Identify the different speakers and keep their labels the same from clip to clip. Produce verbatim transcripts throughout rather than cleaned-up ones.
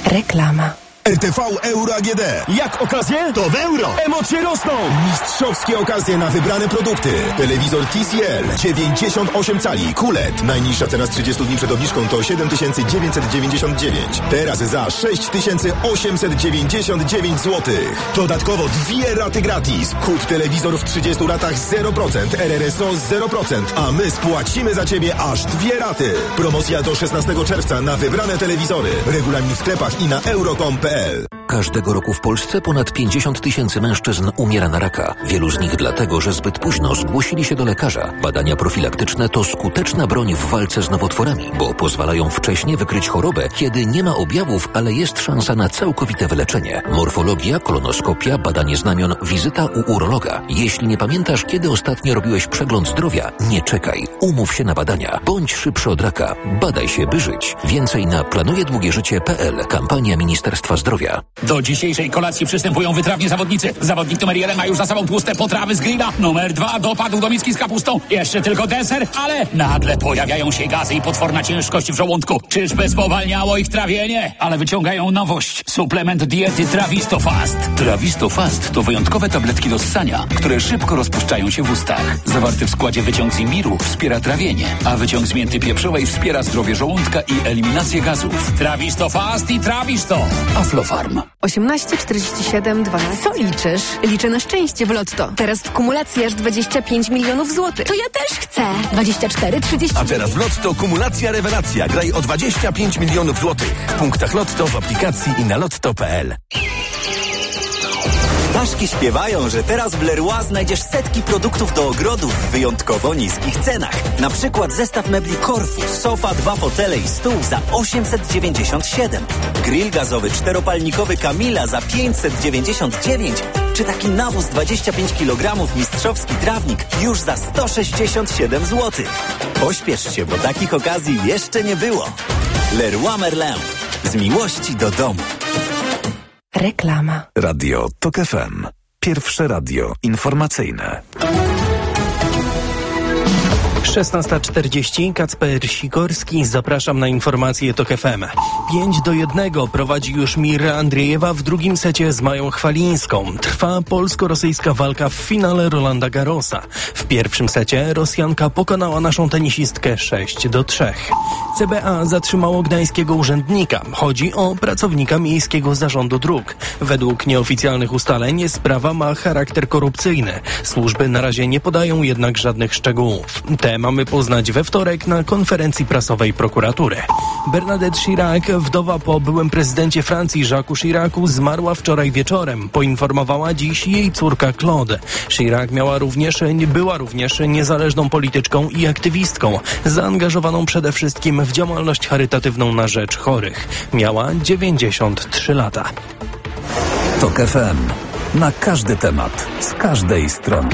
Speaker 1: Reklama.
Speaker 2: R T V Euro A G D.
Speaker 3: Jak okazje? To w euro. Emocje rosną.
Speaker 2: Mistrzowskie okazje na wybrane produkty. Telewizor T C L dziewięćdziesiąt osiem cali Q L E D. Najniższa cena z trzydziestu dni przed obniżką to siedem tysięcy dziewięćset dziewięćdziesiąt dziewięć. Teraz za sześć tysięcy osiemset dziewięćdziesiąt dziewięć złotych. Dodatkowo dwie raty gratis. Kup telewizor w trzydziestu ratach zero procent, R R S O zero procent, a my spłacimy za Ciebie aż dwie raty. Promocja do szesnastego czerwca na wybrane telewizory. Regulamin w sklepach i na euro kropka com kropka p l.
Speaker 4: Każdego roku w Polsce ponad pięćdziesiąt tysięcy mężczyzn umiera na raka. Wielu z nich dlatego, że zbyt późno zgłosili się do lekarza. Badania profilaktyczne to skuteczna broń w walce z nowotworami, bo pozwalają wcześnie wykryć chorobę, kiedy nie ma objawów, ale jest szansa na całkowite wyleczenie. Morfologia, kolonoskopia, badanie znamion, wizyta u urologa. Jeśli nie pamiętasz, kiedy ostatnio robiłeś przegląd zdrowia, nie czekaj. Umów się na badania. Bądź szybszy od raka. Badaj się, by żyć. Więcej na planujedługieżycie kropka p l. Kampania Ministerstwa Zdrowia.
Speaker 5: Do dzisiejszej kolacji przystępują wytrawni zawodnicy. Zawodnik numer jeden ma już za sobą tłuste potrawy z grilla. Numer dwa dopadł do miski z kapustą. Jeszcze tylko deser, ale nagle pojawiają się gazy i potworna ciężkość w żołądku. Czyżby spowalniało ich trawienie? Ale wyciągają nowość. Suplement diety Trawisto Fast. Trawisto Fast to wyjątkowe tabletki do ssania, które szybko rozpuszczają się w ustach. Zawarty w składzie wyciąg z imbiru wspiera trawienie, a wyciąg z mięty pieprzowej wspiera zdrowie żołądka i eliminację gazów. Trawisto Fast i Trawisto. Aflofarm.
Speaker 1: osiemnaście czterdzieści siedem dwanaście.
Speaker 6: Co liczysz? Liczę na szczęście w Lotto.
Speaker 1: Teraz w kumulacji aż dwadzieścia pięć milionów złotych.
Speaker 6: To ja też chcę. dwadzieścia cztery trzydzieści.
Speaker 3: A teraz w Lotto kumulacja rewelacja. Graj o dwadzieścia pięć milionów złotych. W punktach Lotto, w aplikacji i na lotto kropka p l.
Speaker 7: Ptaszki śpiewają, że teraz w Leroy znajdziesz setki produktów do ogrodu w wyjątkowo niskich cenach. Na przykład zestaw mebli Corfu, sofa, dwa fotele i stół za osiemset dziewięćdziesiąt siedem. Grill gazowy czteropalnikowy Kamila za pięćset dziewięćdziesiąt dziewięć. Czy taki nawóz dwadzieścia pięć kilogramów mistrzowski trawnik już za sto sześćdziesiąt siedem złotych. Pośpiesz się, bo takich okazji jeszcze nie było. Leroy Merlin. Z miłości do domu.
Speaker 1: Reklama.
Speaker 8: Radio Tok F M. Pierwsze radio informacyjne.
Speaker 9: szesnasta czterdzieści, Kacper Sikorski, zapraszam na informacje Tok F M. pięć do jednego prowadzi już Mira Andriejewa w drugim secie z Mają Chwalińską. Trwa polsko-rosyjska walka w finale Rolanda Garrosa. W pierwszym secie Rosjanka pokonała naszą tenisistkę sześć do trzech. C B A zatrzymało gdańskiego urzędnika. Chodzi o pracownika Miejskiego Zarządu Dróg. Według nieoficjalnych ustaleń sprawa ma charakter korupcyjny. Służby na razie nie podają jednak żadnych szczegółów. Te mamy poznać we wtorek na konferencji prasowej prokuratury. Bernadette Chirac, wdowa po byłym prezydencie Francji Jacques Chiracu, zmarła wczoraj wieczorem. Poinformowała dziś jej córka Claude. Chirac miała również, była również niezależną polityczką i aktywistką, zaangażowaną przede wszystkim w działalność charytatywną na rzecz chorych. Miała dziewięćdziesiąt trzy lata.
Speaker 8: Tok F M. Na każdy temat, z każdej strony.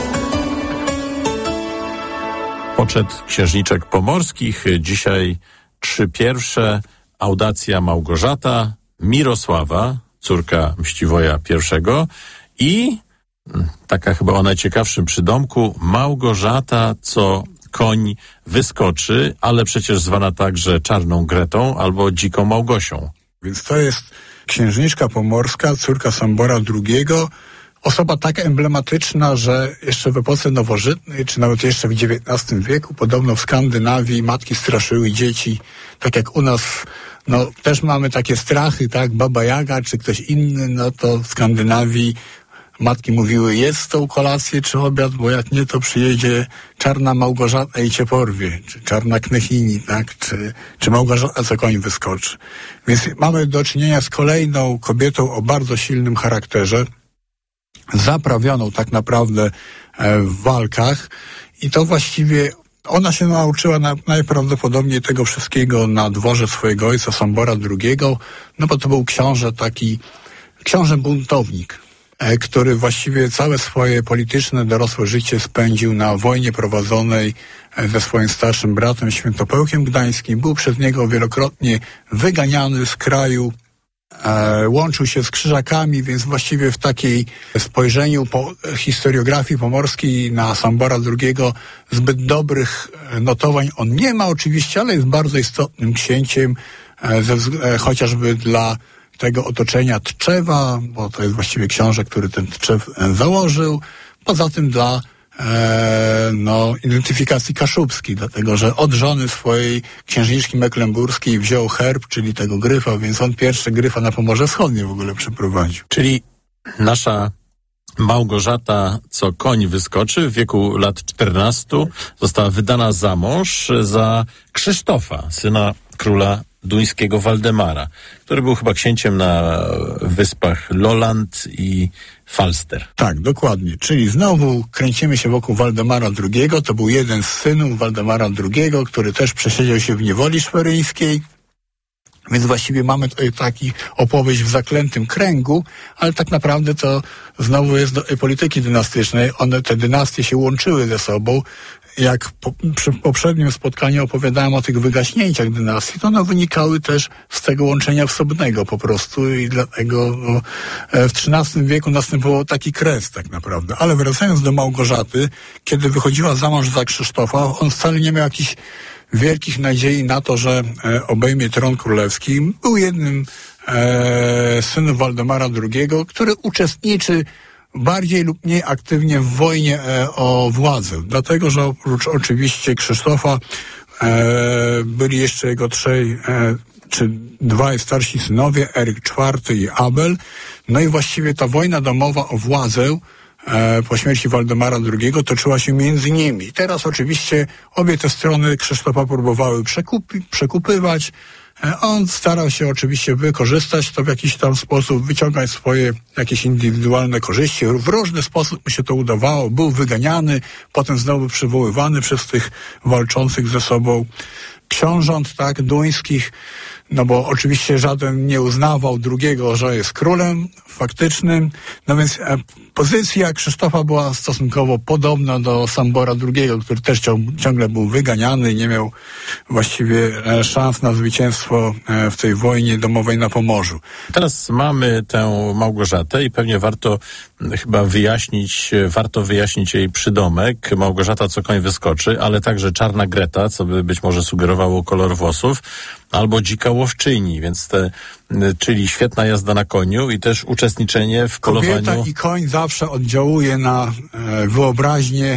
Speaker 10: Poczet księżniczek pomorskich. Dzisiaj trzy pierwsze. Audacja Małgorzata, Mirosława, córka Mściwoja I i taka chyba o najciekawszym przydomku, Małgorzata, co koń wyskoczy, ale przecież zwana także Czarną Gretą albo Dziką Małgosią.
Speaker 11: Więc to jest księżniczka pomorska, córka Sambora drugiego, osoba tak emblematyczna, że jeszcze w epoce nowożytnej, czy nawet jeszcze w dziewiętnastym wieku, podobno w Skandynawii matki straszyły dzieci, tak jak u nas, no też mamy takie strachy, tak, Baba Jaga, czy ktoś inny, no to w Skandynawii matki mówiły, jedz tą kolację czy obiad, bo jak nie, to przyjedzie Czarna Małgorzata i cię porwie, czy Czarna Knechini, tak, czy, czy Małgorzata, co koń wyskoczy. Więc mamy do czynienia z kolejną kobietą o bardzo silnym charakterze, zaprawioną tak naprawdę w walkach i to właściwie ona się nauczyła na, najprawdopodobniej tego wszystkiego na dworze swojego ojca Sambora drugiego, no bo to był książę taki, książę buntownik, e, który właściwie całe swoje polityczne, dorosłe życie spędził na wojnie prowadzonej e, ze swoim starszym bratem Świętopełkiem Gdańskim. Był przez niego wielokrotnie wyganiany z kraju, E, łączył się z Krzyżakami, więc właściwie w takiej spojrzeniu po historiografii pomorskiej na Sambora drugiego zbyt dobrych notowań on nie ma oczywiście, ale jest bardzo istotnym księciem, e, ze, e, chociażby dla tego otoczenia Tczewa, bo to jest właściwie książę, który ten Tczew e, założył. Poza tym dla e, no, identyfikacji kaszubskiej, dlatego że od żony swojej księżniczki mecklenburskiej wziął herb, czyli tego gryfa, więc on pierwszy gryfa na Pomorze Wschodnie w ogóle przeprowadził.
Speaker 10: Czyli nasza Małgorzata, co koń wyskoczy, w wieku lat czternastu została wydana za mąż za Krzysztofa, syna króla duńskiego Waldemara, który był chyba księciem na wyspach Lolland i Falster.
Speaker 11: Tak, dokładnie. Czyli znowu kręcimy się wokół Waldemara drugiego. To był jeden z synów Waldemara drugiego, który też przesiedział się w niewoli szweryńskiej. Więc właściwie mamy tutaj taki opowieść w zaklętym kręgu, ale tak naprawdę to znowu jest do polityki dynastycznej. One, te dynastie się łączyły ze sobą. Jak po, przy poprzednim spotkaniu opowiadałem o tych wygaśnięciach dynastii, to one wynikały też z tego łączenia wsobnego po prostu i dlatego no, w trzynastym wieku następował taki kres tak naprawdę. Ale wracając do Małgorzaty, kiedy wychodziła za mąż za Krzysztofa, on wcale nie miał jakichś wielkich nadziei na to, że e, obejmie tron królewski. Był jednym e, synów Waldemara drugiego, który uczestniczy bardziej lub mniej aktywnie w wojnie e, o władzę. Dlatego, że oprócz oczywiście Krzysztofa e, byli jeszcze jego trzej e, czy dwaj starsi synowie, Eryk czwarty i Abel. No i właściwie ta wojna domowa o władzę e, po śmierci Waldemara drugiego toczyła się między nimi. Teraz oczywiście obie te strony Krzysztofa próbowały przekupi, przekupywać. On starał się oczywiście wykorzystać to w jakiś tam sposób, wyciągać swoje jakieś indywidualne korzyści. W różny sposób mu się to udawało. Był wyganiany, potem znowu przywoływany przez tych walczących ze sobą książąt, tak, duńskich, no bo oczywiście żaden nie uznawał drugiego, że jest królem faktycznym. No więc e, pozycja Krzysztofa była stosunkowo podobna do Sambora drugiego, który też ciągle był wyganiany i nie miał właściwie e, szans na zwycięstwo e, w tej wojnie domowej na Pomorzu.
Speaker 10: Teraz mamy tę Małgorzatę i pewnie warto chyba wyjaśnić, warto wyjaśnić jej przydomek. Małgorzata, co koń wyskoczy, ale także Czarna Greta, co by być może sugerowało kolor włosów, albo Dzika Łowczyni, więc te, czyli świetna jazda na koniu i też uczestniczenie w polowaniu.
Speaker 11: Kobieta i koń zawsze oddziałuje na e, wyobraźnię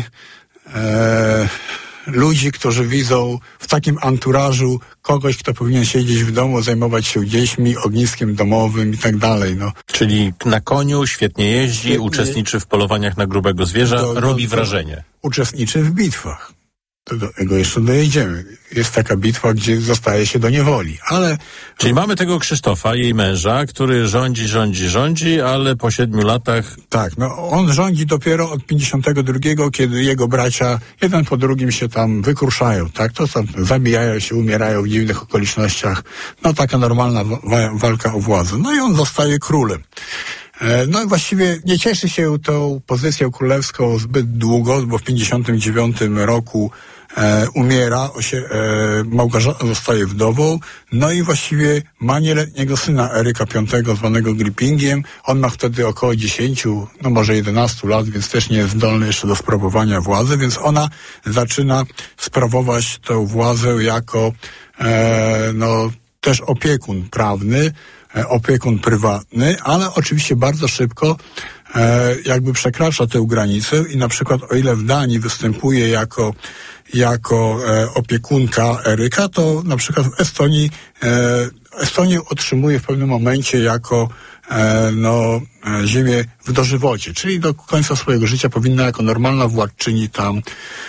Speaker 11: e, ludzi, którzy widzą w takim anturażu kogoś, kto powinien siedzieć w domu, zajmować się dziećmi, ogniskiem domowym i tak dalej. No.
Speaker 10: Czyli na koniu świetnie jeździ, świetnie uczestniczy w polowaniach na grubego zwierza, do, robi do, wrażenie.
Speaker 11: Uczestniczy w bitwach. Do tego jeszcze dojedziemy. Jest taka bitwa, gdzie zostaje się do niewoli, ale...
Speaker 10: Czyli mamy tego Krzysztofa, jej męża, który rządzi, rządzi, rządzi, ale po siedmiu latach...
Speaker 11: Tak, no on rządzi dopiero od pięćdziesiątego drugiego, kiedy jego bracia jeden po drugim się tam wykruszają, tak? To tam zabijają się, umierają w dziwnych okolicznościach. No taka normalna wa- walka o władzę. No i on zostaje królem. No i właściwie nie cieszy się tą pozycją królewską zbyt długo, bo w pięćdziesiątym dziewiątym roku e, umiera, osie, e, Małgorzata zostaje wdową, no i właściwie ma nieletniego syna Eryka piątego, zwanego Gripingiem. On ma wtedy około dziesięciu, no może jedenastu lat, więc też nie jest zdolny jeszcze do sprawowania władzy, więc ona zaczyna sprawować tę władzę jako e, no też opiekun prawny, opiekun prywatny, ale oczywiście bardzo szybko e, jakby przekracza tę granicę i na przykład o ile w Danii występuje jako, jako e, opiekunka Eryka, to na przykład w Estonii e, Estonię otrzymuje w pewnym momencie jako e, no, e, ziemię w dożywocie, czyli do końca swojego życia powinna jako normalna władczyni tam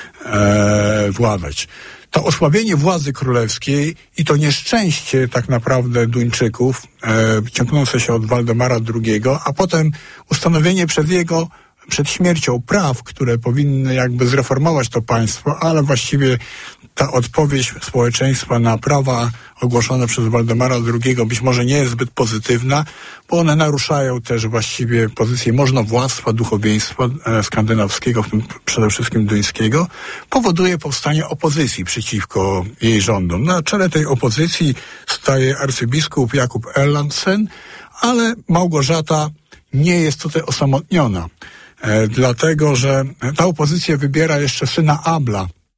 Speaker 11: e, władać. To osłabienie władzy królewskiej i to nieszczęście tak naprawdę Duńczyków, e, ciągnące się od Waldemara drugiego, a potem ustanowienie przez jego, przed śmiercią praw, które powinny jakby zreformować to państwo, ale właściwie ta odpowiedź społeczeństwa na prawa ogłoszone przez Waldemara drugiego być może nie jest zbyt pozytywna, bo one naruszają też właściwie pozycję możnowładztwa, duchowieństwa e, skandynawskiego, w tym przede wszystkim duńskiego, powoduje powstanie opozycji przeciwko jej rządom. Na czele tej opozycji staje arcybiskup Jakub Erlandsen, ale Małgorzata nie jest tutaj osamotniona, e, dlatego że ta opozycja wybiera jeszcze syna Abla,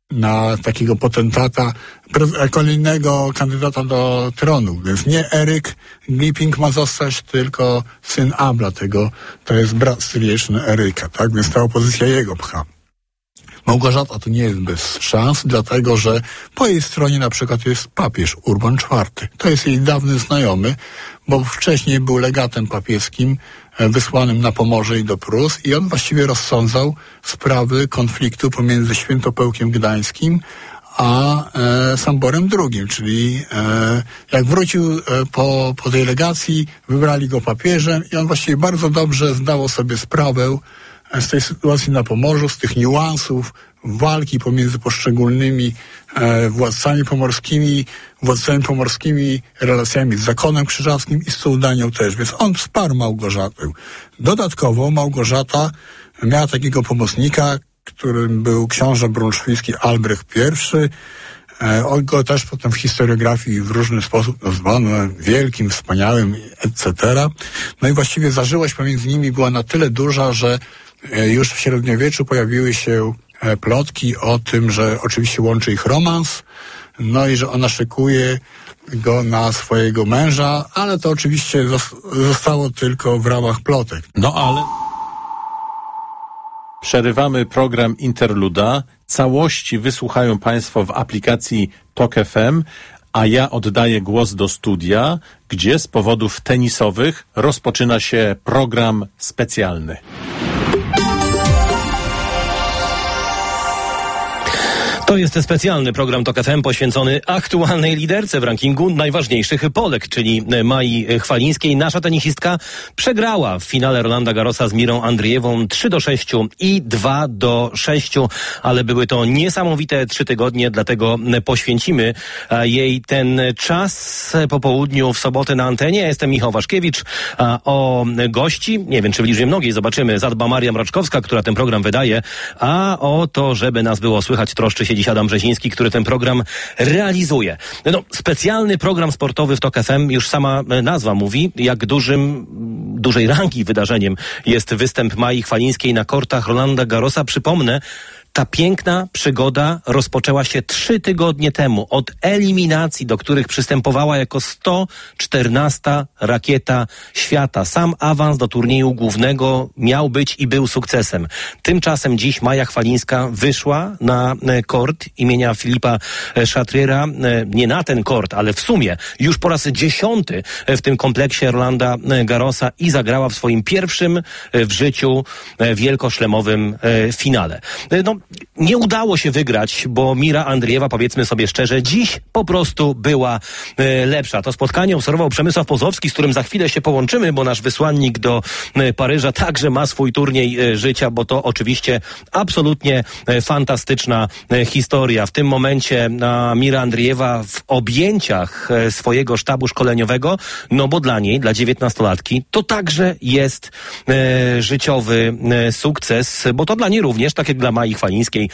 Speaker 11: na takiego potentata, kolejnego kandydata do tronu. Więc nie Eryk Glipping ma zostać, tylko syn Abla, tego, to jest brat stryjeczny Eryka, tak? Więc ta opozycja jego pcha. Małgorzata to nie jest bez szans, dlatego że po jej stronie na przykład jest papież Urban czwarty. To jest jej dawny znajomy, bo wcześniej był legatem papieskim wysłanym na Pomorze i do Prus i on właściwie rozsądzał sprawy konfliktu pomiędzy Świętopełkiem Gdańskim a e, Samborem drugim, czyli e, jak wrócił e, po, po tej legacji, wybrali go papieżem i on właściwie bardzo dobrze zdawał sobie sprawę z tej sytuacji na Pomorzu, z tych niuansów, walki pomiędzy poszczególnymi e, władcami pomorskimi, władcami pomorskimi, relacjami z zakonem krzyżackim i z Sołdanią też, więc on wsparł Małgorzatę. Dodatkowo Małgorzata miała takiego pomocnika, którym był książę brunszwicki Albrecht pierwszy. E, on go też potem w historiografii w różny sposób nazwano wielkim, wspaniałym, et cetera. No i właściwie zażyłość pomiędzy nimi była na tyle duża, że już w średniowieczu pojawiły się plotki o tym, że oczywiście łączy ich romans, no i że ona szykuje go na swojego męża, ale to oczywiście zostało tylko w ramach plotek.
Speaker 10: No ale... Przerywamy program Interluda. Całości wysłuchają Państwo w aplikacji Tok F M, a ja oddaję głos do studia, gdzie z powodów tenisowych rozpoczyna się program specjalny.
Speaker 9: To jest specjalny program Tok F M poświęcony aktualnej liderce w rankingu najważniejszych Polek, czyli Mai Chwalińskiej. Nasza tenisistka przegrała w finale Rolanda Garrosa z Mirą Andrzejewą trzy do sześciu i dwa do sześciu, ale były to niesamowite trzy tygodnie, dlatego poświęcimy jej ten czas po południu w sobotę na antenie. Ja jestem Michał Waszkiewicz, o gości, nie wiem czy w liczbie mnogiej, zobaczymy, zadba Maria Mroczkowska, która ten program wydaje, a o to, żeby nas było słychać, troszczy się dziś Adam Brzeziński, który ten program realizuje. No, specjalny program sportowy w Tok F M, już sama nazwa mówi, jak dużym, dużej rangi wydarzeniem jest występ Mai Chwalińskiej na kortach Rolanda Garrosa. Przypomnę, ta piękna przygoda rozpoczęła się trzy tygodnie temu od eliminacji, do których przystępowała jako sto czternasta rakieta świata. Sam awans do turnieju głównego miał być i był sukcesem. Tymczasem dziś Maja Chwalińska wyszła na kort imienia Filipa Chatriera. Nie na ten kort, ale w sumie już po raz dziesiąty w tym kompleksie Rolanda Garrosa i zagrała w swoim pierwszym w życiu wielkoszlemowym finale. No, nie udało się wygrać, bo Mira Andrzejewa, powiedzmy sobie szczerze, dziś po prostu była e, lepsza. To spotkanie obserwował Przemysław Pozowski, z którym za chwilę się połączymy, bo nasz wysłannik do e, Paryża także ma swój turniej e, życia, bo to oczywiście absolutnie e, fantastyczna e, historia. W tym momencie na Mira Andrzejewa w objęciach e, swojego sztabu szkoleniowego, no bo dla niej, dla dziewiętnastolatki, to także jest e, życiowy e, sukces, bo to dla niej również, tak jak dla Mai Chwalińskiej,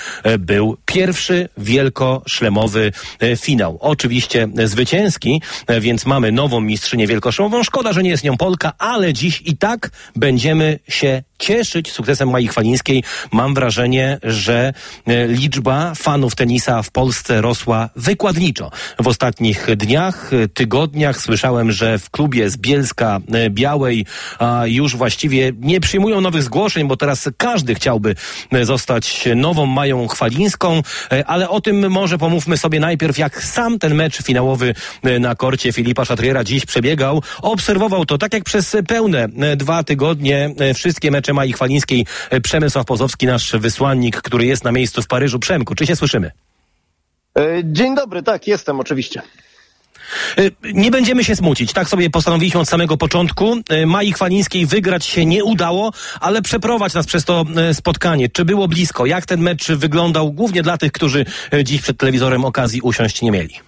Speaker 9: był pierwszy wielkoszlemowy finał. Oczywiście zwycięski, więc mamy nową mistrzynię wielkoszlemową. Szkoda, że nie jest nią Polka, ale dziś i tak będziemy się cieszyć sukcesem Mai Chwalińskiej. Mam wrażenie, że liczba fanów tenisa w Polsce rosła wykładniczo. W ostatnich dniach, tygodniach słyszałem, że w klubie z Bielska Białej a już właściwie nie przyjmują nowych zgłoszeń, bo teraz każdy chciałby zostać nową Mają Chwalińską, ale o tym może pomówmy sobie najpierw, jak sam ten mecz finałowy na korcie Filipa Chatriera dziś przebiegał. Obserwował to tak jak przez pełne dwa tygodnie wszystkie mecze Mai Chwalińskiej Przemysław Pozowski, nasz wysłannik, który jest na miejscu w Paryżu. Przemku, czy się słyszymy?
Speaker 12: Dzień dobry, tak, jestem oczywiście.
Speaker 9: Nie będziemy się smucić, tak sobie postanowiliśmy od samego początku. Mai Chwalińskiej wygrać się nie udało, ale przeprowadź nas przez to spotkanie. Czy było blisko? Jak ten mecz wyglądał, głównie dla tych, którzy dziś przed telewizorem okazji usiąść nie mieli?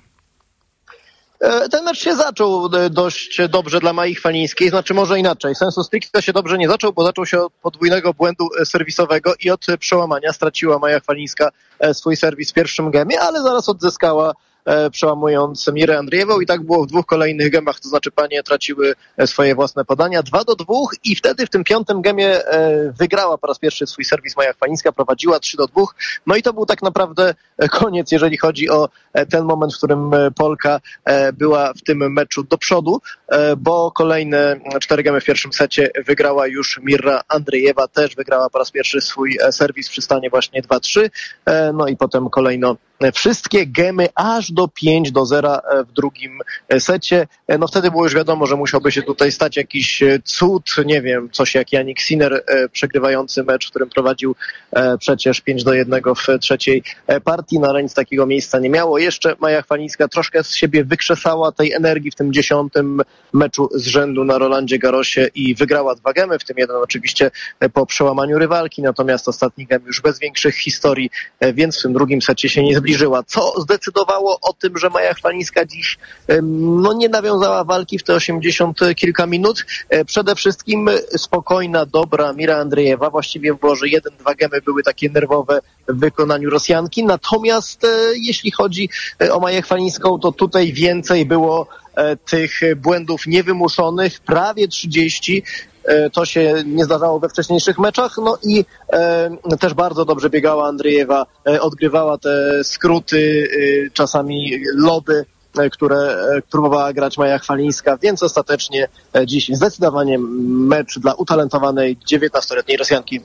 Speaker 12: Ten mecz się zaczął dość dobrze dla Mai Chwalińskiej, znaczy może inaczej. Sensu stricto się dobrze nie zaczął, bo zaczął się od podwójnego błędu serwisowego i od przełamania straciła Maja Chwalińska swój serwis w pierwszym gemie, ale zaraz odzyskała e, przełamując Mirę Andrzejewą i tak było w dwóch kolejnych gemach, to znaczy panie traciły swoje własne podania, dwa do dwóch i wtedy w tym piątym gemie e, wygrała po raz pierwszy swój serwis Maja Chwalińska, prowadziła trzy do dwóch, no i to był tak naprawdę koniec, jeżeli chodzi o ten moment, w którym Polka e, była w tym meczu do przodu, e, bo kolejne cztery gemy w pierwszym secie wygrała już Mira Andrzejewa, też wygrała po raz pierwszy swój serwis przy stanie właśnie dwa trzy, e, no i potem kolejno wszystkie gemy aż do pięć do zera w drugim secie. No wtedy było już wiadomo, że musiałby się tutaj stać jakiś cud, nie wiem, coś jak Jannik Sinner przegrywający mecz, w którym prowadził przecież pięć do jednego w trzeciej partii. No ale nic takiego miejsca nie miało. Jeszcze Maja Chwalińska troszkę z siebie wykrzesała tej energii w tym dziesiątym meczu z rzędu na Rolandzie Garrosie i wygrała dwa gemy, w tym jeden oczywiście po przełamaniu rywalki, natomiast ostatni gem już bez większych historii, więc w tym drugim secie się nie zbliżyła. Co zdecydowało o tym, że Maja Chwalińska dziś no, nie nawiązała walki w te osiemdziesiąt kilka minut. Przede wszystkim spokojna, dobra Mira Andrzejewa. Właściwie było, że jeden, dwa gemy były takie nerwowe w wykonaniu Rosjanki. Natomiast jeśli chodzi o Maję Chwalińską, to tutaj więcej było tych błędów niewymuszonych, prawie trzydzieści. To się nie zdarzało we wcześniejszych meczach, no i e, też bardzo dobrze biegała Andrzejewa, e, odgrywała te skróty, e, czasami loby, e, które e, próbowała grać Maja Chwalińska, więc ostatecznie e, dziś zdecydowanie mecz dla utalentowanej dziewiętnastoletniej Rosjanki.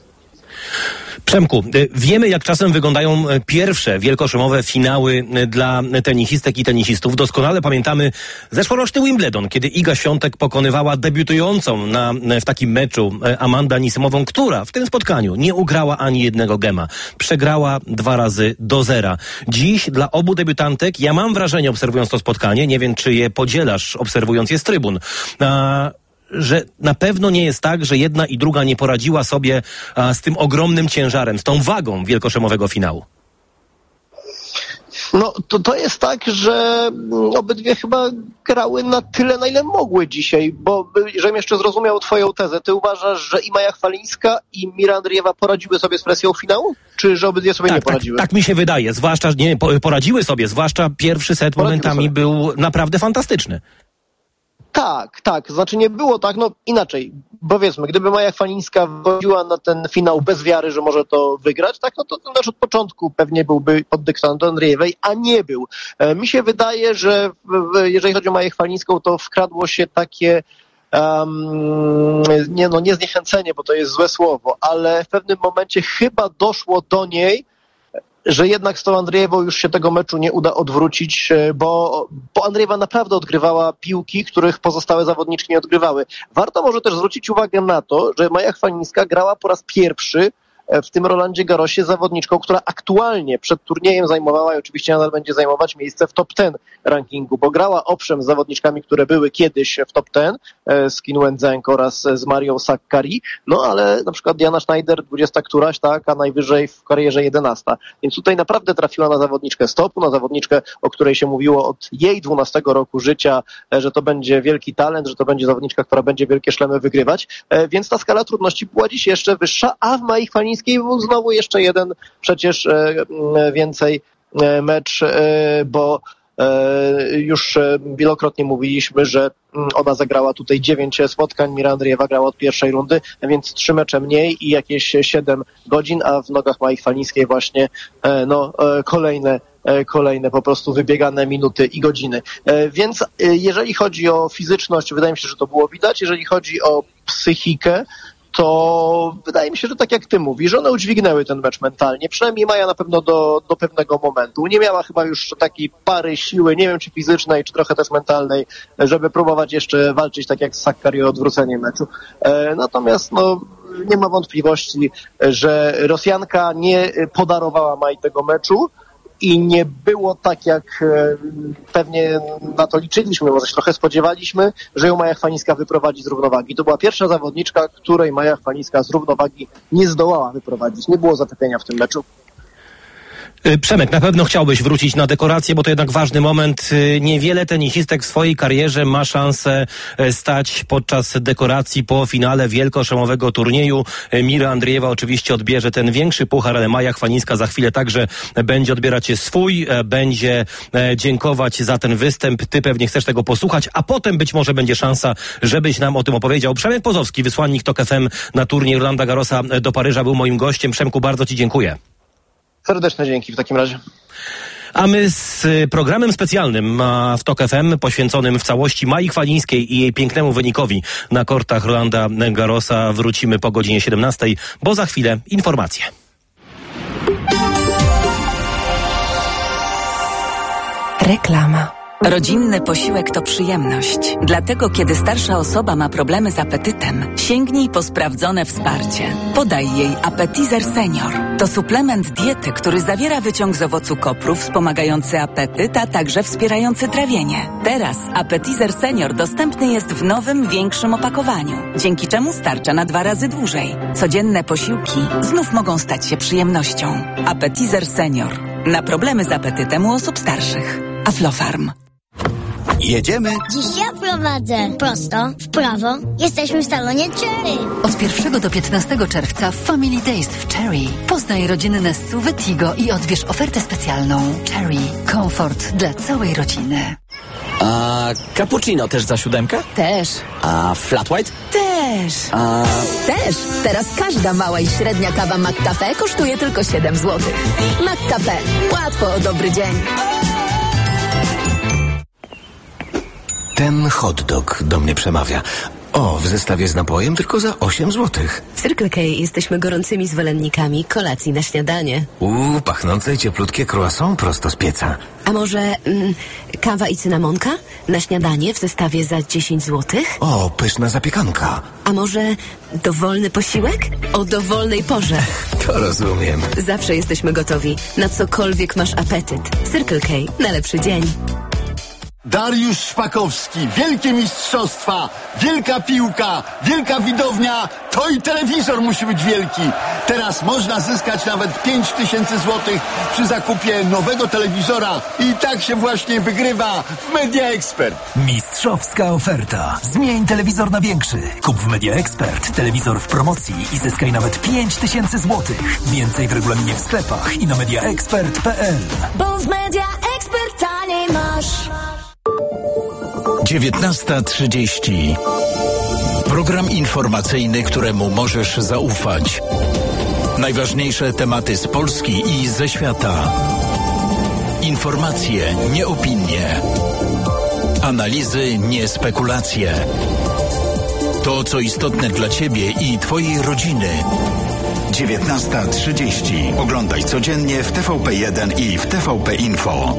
Speaker 13: Przemku, wiemy jak czasem wyglądają pierwsze wielkoszemowe finały dla tenisistek i tenisistów. Doskonale pamiętamy zeszłoroczny Wimbledon, kiedy Iga Świątek pokonywała debiutującą na, w takim meczu Amandę Anisimową, która w tym spotkaniu nie ugrała ani jednego gema. Przegrała dwa razy do zera. Dziś dla obu debiutantek, ja mam wrażenie, obserwując to spotkanie, nie wiem czy je podzielasz, obserwując je z trybun, a że na pewno nie jest tak, że jedna i druga nie poradziła sobie a, z tym ogromnym ciężarem, z tą wagą wielkoszemowego finału.
Speaker 12: No to, to jest tak, że obydwie chyba grały na tyle, na ile mogły dzisiaj, bo żebym jeszcze zrozumiał twoją tezę, ty uważasz, że i Maja Chwalińska i Mira Andrzejewa poradziły sobie z presją finału? Czy że obydwie sobie
Speaker 13: tak,
Speaker 12: nie poradziły?
Speaker 13: Tak, tak mi się wydaje, zwłaszcza nie poradziły sobie, zwłaszcza pierwszy set poradziły momentami sobie. Był naprawdę fantastyczny.
Speaker 12: Tak, tak, znaczy nie było tak, no inaczej, powiedzmy, gdyby Maja Chwalińska wchodziła na ten finał bez wiary, że może to wygrać, tak, no to ten mecz od początku pewnie byłby pod dyktando Andrzejewej, a nie był. E, mi się wydaje, że w, jeżeli chodzi o Maję Chwalińską, to wkradło się takie um, nie no, nie zniechęcenie, bo to jest złe słowo, ale w pewnym momencie chyba doszło do niej, że jednak z tą Andrzejewą już się tego meczu nie uda odwrócić, bo, bo Andrzejewa naprawdę odgrywała piłki, których pozostałe zawodniczki nie odgrywały. Warto może też zwrócić uwagę na to, że Maja Chwalińska grała po raz pierwszy w tym Rolandzie Garrosie zawodniczką, która aktualnie przed turniejem zajmowała i oczywiście nadal będzie zajmować miejsce w top dziesięć rankingu, bo grała owszem z zawodniczkami, które były kiedyś w top dziesięć, z Qin Wenzheng oraz z Marią Sakkari, no ale na przykład Diana Schneider, dwudziesta któraś, tak, a najwyżej w karierze jedenasta. Więc tutaj naprawdę trafiła na zawodniczkę z topu, na zawodniczkę, o której się mówiło od jej dwunastego roku życia, że to będzie wielki talent, że to będzie zawodniczka, która będzie wielkie szlemy wygrywać, więc ta skala trudności była dziś jeszcze wyższa, a w Mai Chwalińskiej był znowu jeszcze jeden przecież więcej mecz, bo już wielokrotnie mówiliśmy, że ona zagrała tutaj dziewięć spotkań, Mira Andrzejewa grała od pierwszej rundy, więc trzy mecze mniej i jakieś siedem godzin, a w nogach Mai Chwalińskiej właśnie no, kolejne kolejne po prostu wybiegane minuty i godziny. Więc jeżeli chodzi o fizyczność, wydaje mi się, że to było widać. Jeżeli chodzi o psychikę, to wydaje mi się, że tak jak ty mówisz, że one udźwignęły ten mecz mentalnie. Przynajmniej Maja na pewno do, do pewnego momentu. Nie miała chyba już takiej pary siły, nie wiem czy fizycznej, czy trochę też mentalnej, żeby próbować jeszcze walczyć tak jak z Sakkari o odwrócenie meczu. E, natomiast no, nie ma wątpliwości, że Rosjanka nie podarowała Mai tego meczu. I nie było tak, jak e, pewnie na to liczyliśmy, może się trochę spodziewaliśmy, że ją Maja Chwalińska wyprowadzi z równowagi. To była pierwsza zawodniczka, której Maja Chwalińska z równowagi nie zdołała wyprowadzić. Nie było zaczepienia w tym meczu.
Speaker 13: Przemek, na pewno chciałbyś wrócić na dekorację, bo to jednak ważny moment. Niewiele tenisistek w swojej karierze ma szansę stać podczas dekoracji po finale wielkoszlemowego turnieju. Mira Andriejewa oczywiście odbierze ten większy puchar, ale Maja Chwalińska za chwilę także będzie odbierać swój, będzie dziękować za ten występ. Ty pewnie chcesz tego posłuchać, a potem być może będzie szansa, żebyś nam o tym opowiedział. Przemek Pozowski, wysłannik TOK F M na turniej Rolanda Garrosa do Paryża, był moim gościem. Przemku, bardzo Ci dziękuję.
Speaker 12: Serdeczne dzięki w takim razie.
Speaker 13: A my z programem specjalnym w TOK F M poświęconym w całości Mai Chwalińskiej i jej pięknemu wynikowi na kortach Rolanda Garrosa wrócimy po godzinie siedemnastej, bo za chwilę informacje.
Speaker 1: Reklama.
Speaker 14: Rodzinny posiłek to przyjemność. Dlatego, kiedy starsza osoba ma problemy z apetytem, sięgnij po sprawdzone wsparcie. Podaj jej Appetizer Senior. To suplement diety, który zawiera wyciąg z owocu kopru wspomagający apetyt, a także wspierający trawienie. Teraz Appetizer Senior dostępny jest w nowym, większym opakowaniu, dzięki czemu starcza na dwa razy dłużej. Codzienne posiłki znów mogą stać się przyjemnością. Appetizer Senior. Na problemy z apetytem u osób starszych. Aflofarm.
Speaker 15: Jedziemy?
Speaker 16: Dziś ja prowadzę. Prosto, w prawo. Jesteśmy w salonie Cherry.
Speaker 17: Od pierwszego do piętnastego czerwca Family Days w Cherry. Poznaj rodzinne S U V Tigo i odbierz ofertę specjalną. Cherry. Komfort dla całej rodziny.
Speaker 15: A cappuccino też za siódemkę?
Speaker 6: Też.
Speaker 15: A flat white?
Speaker 6: Też.
Speaker 15: A...
Speaker 6: Też. Teraz każda mała i średnia kawa McCafe kosztuje tylko siedem złotych. McCafe. Łatwo o dobry dzień.
Speaker 18: Ten hot dog do mnie przemawia. O, w zestawie z napojem tylko za osiem złotych.
Speaker 19: W Circle K jesteśmy gorącymi zwolennikami kolacji na śniadanie.
Speaker 18: Uuu, pachnące i cieplutkie croissant prosto z pieca.
Speaker 19: A może mm, kawa i cynamonka na śniadanie w zestawie za dziesięć złotych?
Speaker 18: O, pyszna zapiekanka.
Speaker 19: A może dowolny posiłek? O dowolnej porze.
Speaker 18: To rozumiem.
Speaker 19: Zawsze jesteśmy gotowi na cokolwiek masz apetyt. Circle K. Na lepszy dzień.
Speaker 20: Dariusz Szpakowski, wielkie mistrzostwa, wielka piłka, wielka widownia, to i telewizor musi być wielki. Teraz można zyskać nawet pięć tysięcy złotych przy zakupie nowego telewizora i tak się właśnie wygrywa w Media Expert.
Speaker 8: Mistrzowska oferta. Zmień telewizor na większy. Kup w Media Expert telewizor w promocji i zyskaj nawet pięć tysięcy złotych. Więcej w regulaminie w sklepach i na mediaexpert kropka p l.
Speaker 16: Bo w Media Expert taniej masz.
Speaker 21: dziewiętnasta trzydzieści. Program informacyjny, któremu możesz zaufać. Najważniejsze tematy z Polski i ze świata. Informacje, nie opinie. Analizy, nie spekulacje. To, co istotne dla Ciebie i Twojej rodziny. dziewiętnasta trzydzieści. Oglądaj codziennie w T V P jeden i w T V P Info.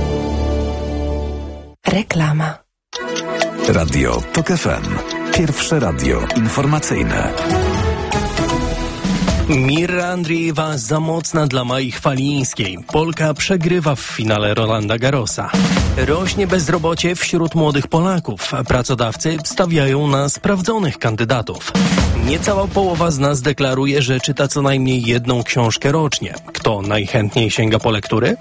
Speaker 1: Reklama.
Speaker 8: Radio TOK F M. Pierwsze radio informacyjne.
Speaker 9: Mira Andriejewa za mocna dla Mai Chwalińskiej. Polka przegrywa w finale Rolanda Garrosa. Rośnie bezrobocie wśród młodych Polaków. Pracodawcy stawiają na sprawdzonych kandydatów. Niecała połowa z nas deklaruje, że czyta co najmniej jedną książkę rocznie. Kto najchętniej sięga po lektury?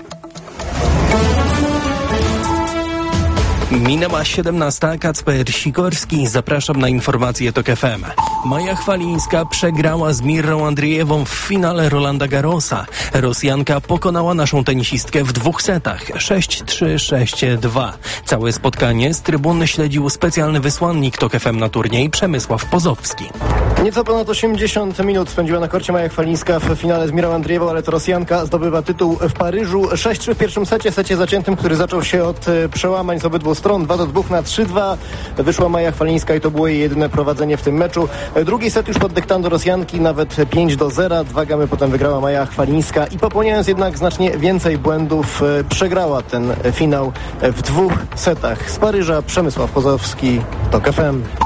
Speaker 9: Minęła siedemnasta. Kacper Sikorski. Zapraszam na informacje TOK F M. Maja Chwalińska przegrała z Mirą Andriejewą w finale Rolanda Garrosa. Rosjanka pokonała naszą tenisistkę w dwóch setach. sześć trzy, sześć dwa. Całe spotkanie z trybuny śledził specjalny wysłannik TOK F M na turniej Przemysław Pozowski.
Speaker 12: Nieco ponad osiemdziesiąt minut spędziła na korcie Maja Chwalińska w finale z Mirą Andriejewą, ale to Rosjanka zdobywa tytuł w Paryżu. sześć trzy w pierwszym secie, secie zaciętym, który zaczął się od przełamań z obydwu stron. dwa do dwóch na trzy dwa. Wyszła Maja Chwalińska i to było jej jedyne prowadzenie w tym meczu. Drugi set już pod dyktando Rosjanki, nawet pięć do zera. Dwa gamy potem wygrała Maja Chwalińska i popełniając jednak znacznie więcej błędów, przegrała ten finał w dwóch setach. Z Paryża Przemysław Pozowski, TOK F M.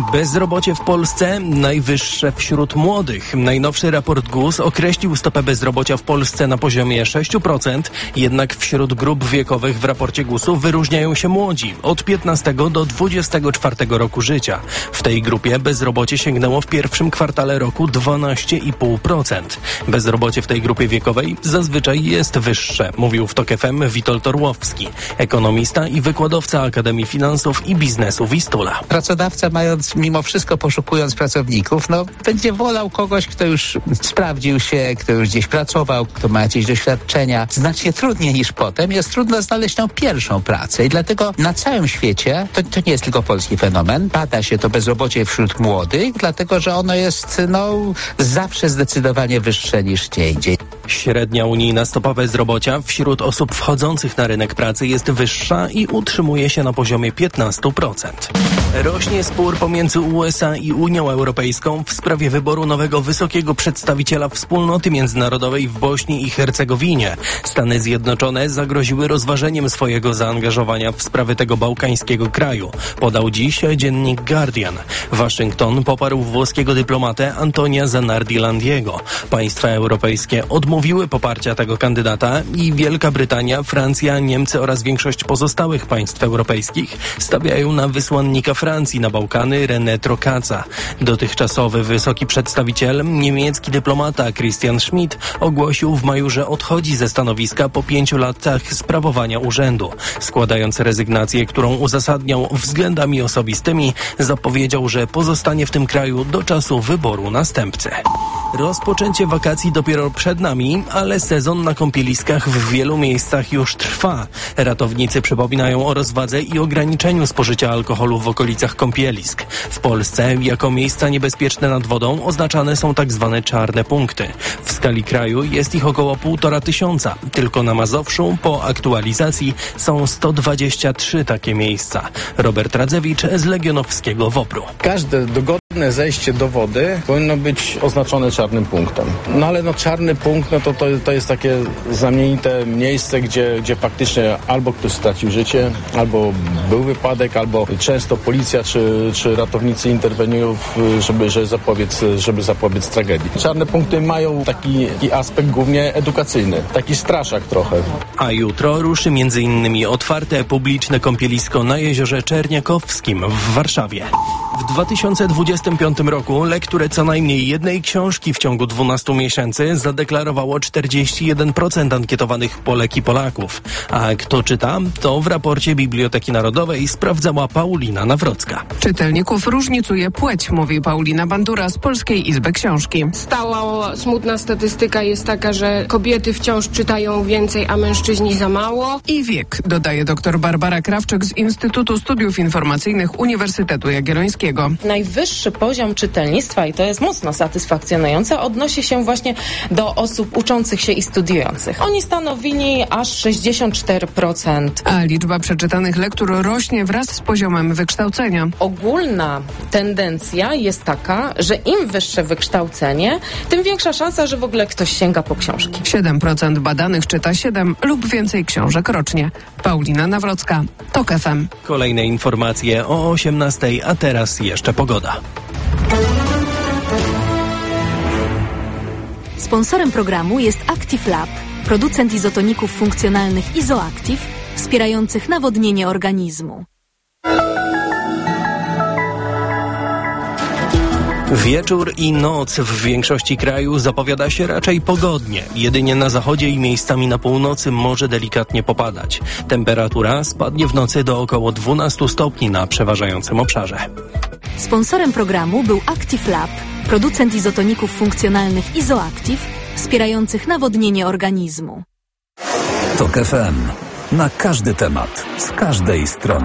Speaker 9: Bezrobocie w Polsce najwyższe wśród młodych. Najnowszy raport G U S określił stopę bezrobocia w Polsce na poziomie sześć procent, jednak wśród grup wiekowych w raporcie G U S-u wyróżniają się młodzi od piętnastego do dwudziestego czwartego roku życia. W tej grupie bezrobocie sięgnęło w pierwszym kwartale roku dwanaście i pół procent. Bezrobocie w tej grupie wiekowej zazwyczaj jest wyższe, mówił w TOK F M Witold Orłowski, ekonomista i wykładowca Akademii Finansów i Biznesu Wistula.
Speaker 2: Pracodawca, mając mimo wszystko poszukując pracowników, no będzie wolał kogoś, kto już sprawdził się, kto już gdzieś pracował, kto ma jakieś doświadczenia. Znacznie trudniej niż potem jest trudno znaleźć tą pierwszą pracę i dlatego na całym świecie, to, to nie jest tylko polski fenomen, bada się to bezrobocie wśród młodych, dlatego że ono jest no zawsze zdecydowanie wyższe niż gdzie indziej.
Speaker 9: Średnia unijna stopa bezrobocia wśród osób wchodzących na rynek pracy jest wyższa i utrzymuje się na poziomie piętnaście procent. Rośnie spór pomiędzy U S A i Unią Europejską w sprawie wyboru nowego wysokiego przedstawiciela wspólnoty międzynarodowej w Bośni i Hercegowinie. Stany Zjednoczone zagroziły rozważeniem swojego zaangażowania w sprawy tego bałkańskiego kraju, podał dziś dziennik Guardian. Waszyngton poparł włoskiego dyplomatę Antonia Zanardi-Landiego. Państwa europejskie odmówiły poparcia tego kandydata i Wielka Brytania, Francja, Niemcy oraz większość pozostałych państw europejskich stawiają na wysłannika Francji na Bałkany René Trocaca. Dotychczasowy wysoki przedstawiciel, niemiecki dyplomata Christian Schmidt ogłosił w maju, że odchodzi ze stanowiska po pięciu latach sprawowania urzędu. Składając rezygnację, którą uzasadniał względami osobistymi, zapowiedział, że pozostanie w tym kraju do czasu wyboru następcy. Rozpoczęcie wakacji dopiero przed nami, ale sezon na kąpieliskach w wielu miejscach już trwa. Ratownicy przypominają o rozwadze i ograniczeniu spożycia alkoholu w okolicach kąpielisk. W Polsce jako miejsca niebezpieczne nad wodą oznaczane są tak zwane czarne punkty. W skali kraju jest ich około półtora tysiąca. Tylko na Mazowszu po aktualizacji są sto dwadzieścia trzy takie miejsca. Robert Radzewicz z Legionowskiego WOPR-u.
Speaker 22: Każde dogodne zejście do wody powinno być oznaczone czarnym punktem. No ale no czarny punkt, no to, to, to jest takie znamienite miejsce, gdzie, gdzie faktycznie albo ktoś stracił życie, albo był wypadek, albo często policja czy, czy ratownicy interweniują, żeby, żeby, zapobiec, żeby zapobiec tragedii. Czarne punkty mają taki, taki aspekt głównie edukacyjny, taki straszak trochę.
Speaker 9: A jutro ruszy między innymi otwarte publiczne kąpielisko na jeziorze Czerniakowskim w Warszawie. W dwa tysiące dwudziestym piątym roku lekturę co najmniej jednej książki w ciągu dwunastu miesięcy zadeklarowało czterdzieści jeden procent ankietowanych Polek i Polaków. A kto czyta? To w raporcie Biblioteki Narodowej sprawdzała Paulina Nawrocka.
Speaker 23: Czytelników różnicuje płeć, mówi Paulina Bandura z Polskiej Izby Książki.
Speaker 24: Stała smutna statystyka jest taka, że kobiety wciąż czytają więcej, a mężczyźni za mało.
Speaker 23: I wiek, dodaje dr Barbara Krawczyk z Instytutu Studiów Informacyjnych Uniwersytetu Jagiellońskiego.
Speaker 25: Najwyższy poziom czytelnictwa, i to jest mocno satysfakcjonujące, odnosi się właśnie do osób uczących się i studiujących. Oni stanowili aż sześćdziesiąt cztery procent.
Speaker 23: A liczba przeczytanych lektur rośnie wraz z poziomem wykształcenia.
Speaker 25: Ogólna tendencja jest taka, że im wyższe wykształcenie, tym większa szansa, że w ogóle ktoś sięga po książki.
Speaker 23: siedem procent badanych czyta siedem lub więcej książek rocznie. Paulina Nawrocka, TOK F M.
Speaker 9: Kolejne informacje o osiemnastej, a teraz jeszcze pogoda.
Speaker 26: Sponsorem programu jest Active Lab, producent izotoników funkcjonalnych Izoactive, wspierających nawodnienie organizmu.
Speaker 9: Wieczór i noc w większości kraju zapowiada się raczej pogodnie. Jedynie na zachodzie i miejscami na północy może delikatnie popadać. Temperatura spadnie w nocy do około dwunastu stopni na przeważającym obszarze.
Speaker 26: Sponsorem programu był Active Lab, producent izotoników funkcjonalnych Izoactive, wspierających nawodnienie organizmu.
Speaker 27: TOK F M. Na każdy temat, z każdej strony.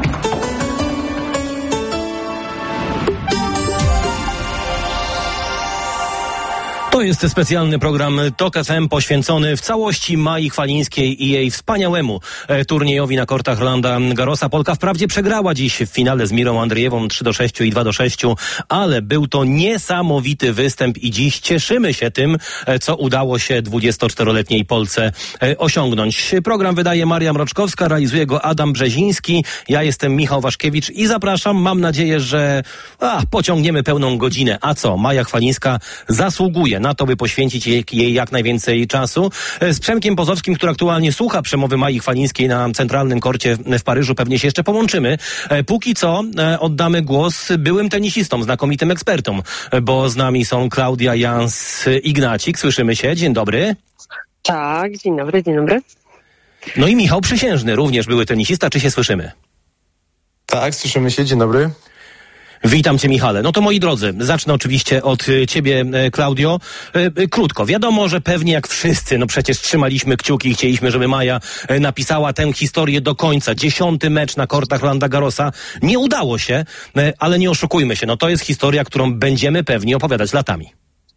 Speaker 3: To jest specjalny program TOK F M poświęcony w całości Mai Chwalińskiej i jej wspaniałemu turniejowi na kortach Rolanda Garrosa. Polka wprawdzie przegrała dziś w finale z Mirą Andrzejewą trzy do sześciu i dwa do sześciu, ale był to niesamowity występ i dziś cieszymy się tym, co udało się dwudziestoczteroletniej Polce osiągnąć. Program wydaje Maria Mroczkowska, realizuje go Adam Brzeziński. Ja jestem Michał Waszkiewicz i zapraszam. Mam nadzieję, że a, pociągniemy pełną godzinę. A co? Maja Chwalińska zasługuje na to, by poświęcić jej, jej jak najwięcej czasu. Z Przemkiem Pozowskim, który aktualnie słucha przemowy Mai Chwalińskiej na centralnym korcie w Paryżu, pewnie się jeszcze połączymy. Póki co oddamy głos byłym tenisistom, znakomitym ekspertom, bo z nami są Klaudia Jans-Ignacik. Słyszymy się. Dzień dobry.
Speaker 4: Tak, dzień dobry, dzień dobry.
Speaker 3: No i Michał Przysiężny, również były tenisista. Czy się słyszymy?
Speaker 5: Tak, słyszymy się. Dzień dobry.
Speaker 3: Witam cię, Michale. No to moi drodzy, zacznę oczywiście od ciebie, Klaudio. Krótko, wiadomo, że pewnie jak wszyscy, no przecież trzymaliśmy kciuki i chcieliśmy, żeby Maja napisała tę historię do końca. Dziesiąty mecz na kortach Rolanda Garrosa. Nie udało się, ale nie oszukujmy się, no to jest historia, którą będziemy pewnie opowiadać latami.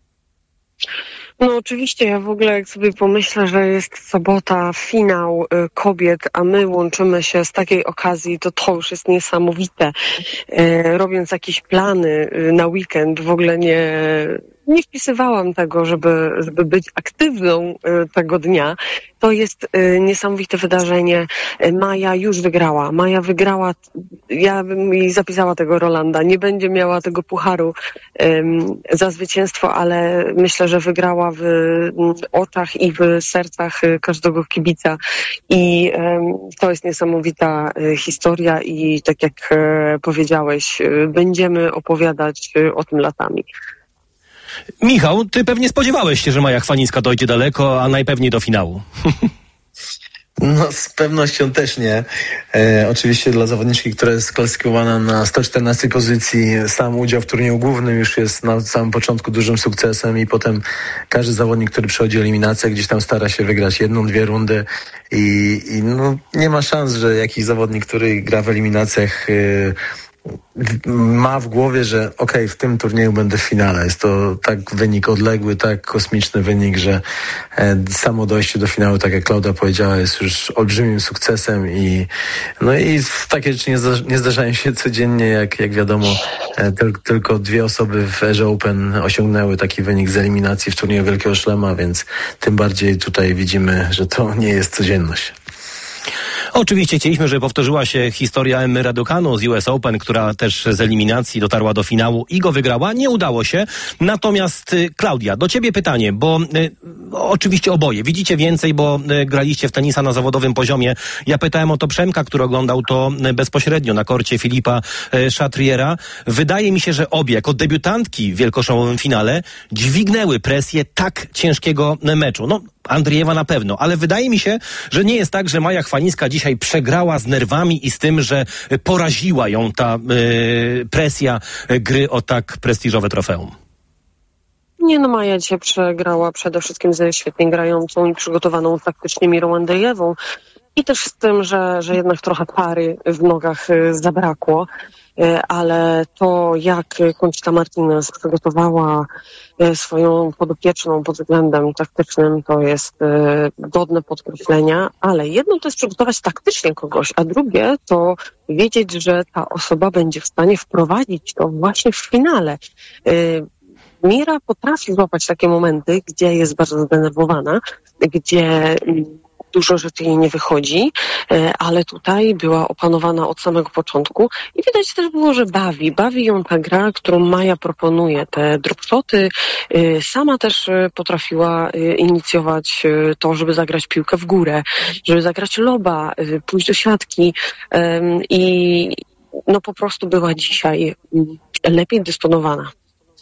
Speaker 4: No oczywiście, ja w ogóle jak sobie pomyślę, że jest sobota, finał y, kobiet, a my łączymy się z takiej okazji, to to już jest niesamowite. Y, robiąc jakieś plany y, na weekend, w ogóle nie... Nie wpisywałam tego, żeby, żeby być aktywną y, tego dnia. To jest y, niesamowite wydarzenie. Maja już wygrała. Maja wygrała, ja bym jej zapisała tego Rolanda. Nie będzie miała tego pucharu y, za zwycięstwo, ale myślę, że wygrała w y, oczach i w sercach y, każdego kibica. I y, to jest niesamowita y, historia i tak jak y, powiedziałeś, y, będziemy opowiadać y, o tym latami.
Speaker 3: Michał, ty pewnie spodziewałeś się, że Maja Chwalińska dojdzie daleko, a najpewniej do finału.
Speaker 5: No z pewnością też nie. E, oczywiście dla zawodniczki, która jest sklasyfikowana na sto czternastej pozycji, sam udział w turnieju głównym już jest na samym początku dużym sukcesem i potem każdy zawodnik, który przechodzi eliminację, gdzieś tam stara się wygrać jedną, dwie rundy i, i no, nie ma szans, że jakiś zawodnik, który gra w eliminacjach e, ma w głowie, że okej, okay, w tym turnieju będę w finale. Jest to tak wynik odległy, tak kosmiczny wynik, że e, samo dojście do finału, tak jak Klaudia powiedziała, jest już olbrzymim sukcesem i no i takie rzeczy nie, zda, nie zdarzają się codziennie, jak, jak wiadomo, e, tyl, tylko dwie osoby w Erze Open osiągnęły taki wynik z eliminacji w turnieju Wielkiego Szlema, więc tym bardziej tutaj widzimy, że to nie jest codzienność.
Speaker 3: Oczywiście chcieliśmy, żeby powtórzyła się historia Emmy Raducanu z U S Open, która też z eliminacji dotarła do finału i go wygrała. Nie udało się. Natomiast Klaudia, do ciebie pytanie, bo y, oczywiście oboje widzicie więcej, bo y, graliście w tenisa na zawodowym poziomie. Ja pytałem o to Przemka, który oglądał to y, bezpośrednio na korcie Filipa y, Chatriera. Wydaje mi się, że obie, jako debiutantki w wielkoszlemowym finale, dźwignęły presję tak ciężkiego meczu. No, Andrzejewa na pewno, ale wydaje mi się, że nie jest tak, że Maja Chwalińska dzisiaj przegrała z nerwami i z tym, że poraziła ją ta y, presja gry o tak prestiżowe trofeum.
Speaker 4: Nie, no Maja dzisiaj przegrała przede wszystkim ze świetnie grającą i przygotowaną taktycznie Mirą Andrzejewą i też z tym, że, że jednak trochę pary w nogach y, zabrakło. Ale to, jak Conchita Martinez przygotowała swoją podopieczną pod względem taktycznym, to jest godne podkreślenia, ale jedno to jest przygotować taktycznie kogoś, a drugie to wiedzieć, że ta osoba będzie w stanie wprowadzić to właśnie w finale. Mira potrafi złapać takie momenty, gdzie jest bardzo zdenerwowana, gdzie dużo rzeczy jej nie wychodzi, ale tutaj była opanowana od samego początku i widać też było, że bawi. Bawi ją ta gra, którą Maja proponuje. Te dropshoty. Sama też potrafiła inicjować to, żeby zagrać piłkę w górę, żeby zagrać loba, pójść do siatki i no po prostu była dzisiaj lepiej dysponowana.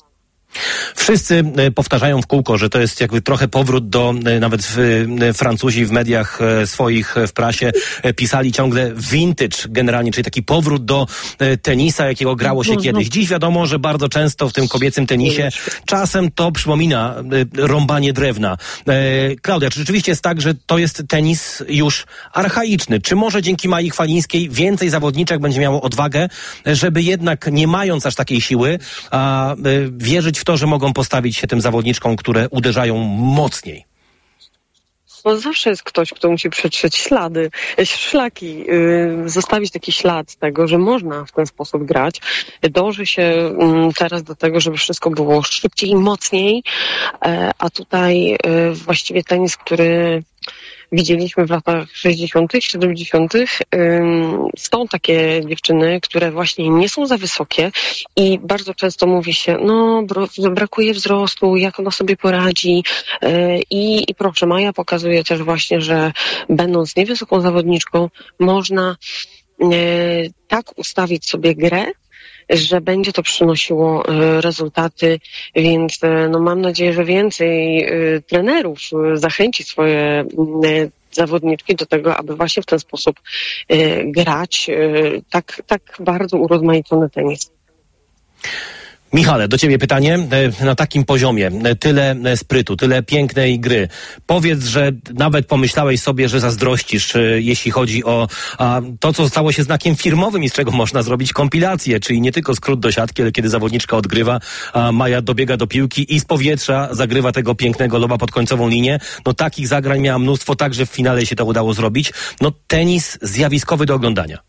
Speaker 3: Wszyscy powtarzają w kółko, że to jest jakby trochę powrót do, nawet Francuzi w mediach swoich, w prasie pisali ciągle vintage generalnie, czyli taki powrót do tenisa, jakiego grało się kiedyś. Dziś wiadomo, że bardzo często w tym kobiecym tenisie czasem to przypomina rąbanie drewna. Klaudia, czy rzeczywiście jest tak, że to jest tenis już archaiczny? Czy może dzięki Mai Chwalińskiej więcej zawodniczek będzie miało odwagę, żeby jednak nie mając aż takiej siły, a wierzyć w kto, że mogą postawić się tym zawodniczkom, które uderzają mocniej?
Speaker 4: No zawsze jest ktoś, kto musi przetrzeć ślady, szlaki, yy, zostawić taki ślad tego, że można w ten sposób grać. Dąży się yy, teraz do tego, żeby wszystko było szybciej i mocniej, yy, a tutaj yy, właściwie tenis, który widzieliśmy w latach sześćdziesiątych, siedemdziesiątych. Są takie dziewczyny, które właśnie nie są za wysokie i bardzo często mówi się, no brakuje wzrostu, jak ona sobie poradzi. I, i proszę, Maja pokazuje też właśnie, że będąc niewysoką zawodniczką, można tak ustawić sobie grę, że będzie to przynosiło e, rezultaty, więc e, no mam nadzieję, że więcej e, trenerów e, zachęci swoje e, zawodniczki do tego, aby właśnie w ten sposób e, grać e, tak, tak bardzo urozmaicony tenis.
Speaker 3: Michale, do ciebie pytanie na takim poziomie, tyle sprytu, tyle pięknej gry. Powiedz, że nawet pomyślałeś sobie, że zazdrościsz, jeśli chodzi o a, to, co stało się znakiem firmowym i z czego można zrobić kompilację, czyli nie tylko skrót do siatki, ale kiedy zawodniczka odgrywa, a Maja dobiega do piłki i z powietrza zagrywa tego pięknego loba pod końcową linię. No takich zagrań miała mnóstwo, także w finale się to udało zrobić. No tenis zjawiskowy do oglądania.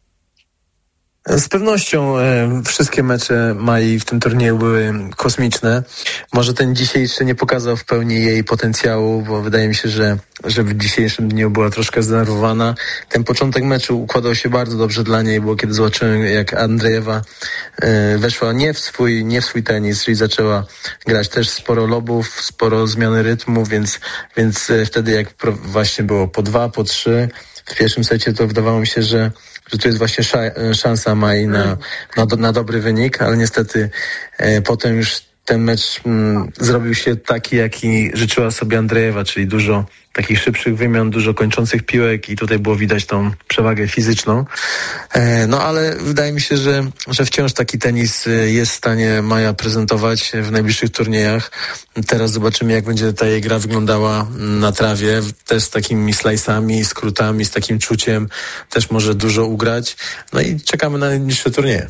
Speaker 5: Z pewnością e, wszystkie mecze Mai w tym turnieju były kosmiczne. Może ten dzisiejszy nie pokazał w pełni jej potencjału, bo wydaje mi się, że, że w dzisiejszym dniu była troszkę zdenerwowana. Ten początek meczu układał się bardzo dobrze dla niej, bo kiedy zobaczyłem, jak Andrejewa e, weszła nie w swój, nie w swój tenis, czyli zaczęła grać też sporo lobów, sporo zmiany rytmu, więc, więc e, wtedy jak pro, właśnie było po dwa, po trzy w pierwszym secie, to wydawało mi się, że że tu jest właśnie sza- szansa Mai na, na, do, na dobry wynik, ale niestety e, potem już ten mecz m, zrobił się taki, jaki życzyła sobie Andrejewa, czyli dużo takich szybszych wymian, dużo kończących piłek i tutaj było widać tą przewagę fizyczną. E, no ale wydaje mi się, że, że wciąż taki tenis jest w stanie Maja prezentować w najbliższych turniejach. Teraz zobaczymy, jak będzie ta jej gra wyglądała na trawie, też z takimi slajsami, skrótami, z takim czuciem. Też może dużo ugrać. No i czekamy na najbliższe turnieje.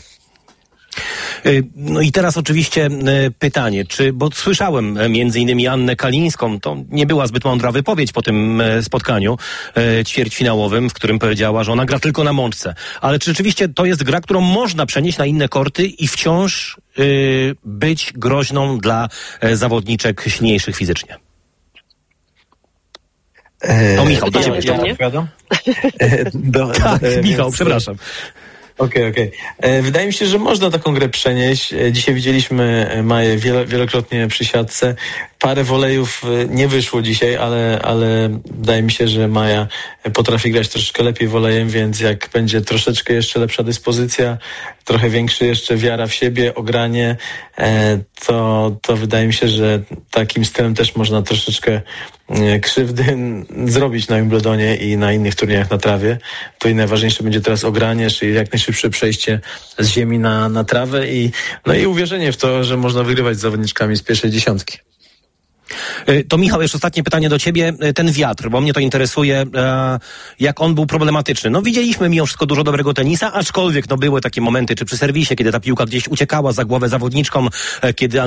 Speaker 3: No i teraz oczywiście pytanie, czy, bo słyszałem między innymi Annę Kalińską, to nie była zbyt mądra wypowiedź po tym spotkaniu ćwierćfinałowym, w którym powiedziała, że ona gra tylko na mączce. Ale czy rzeczywiście to jest gra, którą można przenieść na inne korty i wciąż y, być groźną dla zawodniczek silniejszych fizycznie? No Michał, do ciebie. Tak, Michał, przepraszam.
Speaker 5: Okej, okay, okej. Okay. Wydaje mi się, że można taką grę przenieść. Dzisiaj widzieliśmy Maję wielo, wielokrotnie przy siatce. Parę wolejów nie wyszło dzisiaj, ale, ale wydaje mi się, że Maja potrafi grać troszeczkę lepiej wolejem, więc jak będzie troszeczkę jeszcze lepsza dyspozycja, trochę większy jeszcze wiara w siebie, ogranie, to, to wydaje mi się, że takim stylem też można troszeczkę krzywdy zrobić na Wimbledonie i na innych turniejach na trawie. To i najważniejsze będzie teraz ogranie, czyli jak najszybsze przejście z ziemi na, na trawę i, no i uwierzenie w to, że można wygrywać z zawodniczkami z pierwszej dziesiątki.
Speaker 3: To Michał, jeszcze ostatnie pytanie do ciebie. Ten wiatr, bo mnie to interesuje, jak on był problematyczny. No widzieliśmy mimo wszystko dużo dobrego tenisa, aczkolwiek no były takie momenty, czy przy serwisie, kiedy ta piłka gdzieś uciekała za głowę zawodniczkom, kiedy